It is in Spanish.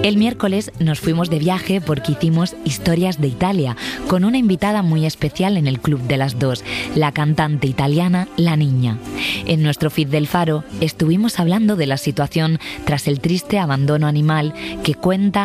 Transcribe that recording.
El miércoles nos fuimos de viaje porque hicimos Historias de Italia con una invitada muy especial en el Club de las Dos, la cantante italiana La Niña. En nuestro feed del Faro estuvimos hablando de la situación tras el triste abandono animal que cuenta